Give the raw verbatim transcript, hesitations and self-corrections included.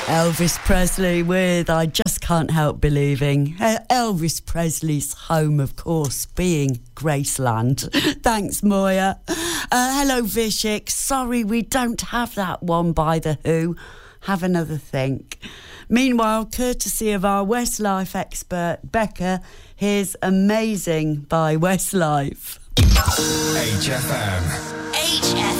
Elvis Presley with I Just Can't Help Believing. Uh, Elvis Presley's home, of course, being Graceland. Thanks, Moya. Uh, hello, Vishik. Sorry we don't have that one by The Who. Have another think. Meanwhile, courtesy of our Westlife expert, Becca, here's Amazing by Westlife. H F M. H F M.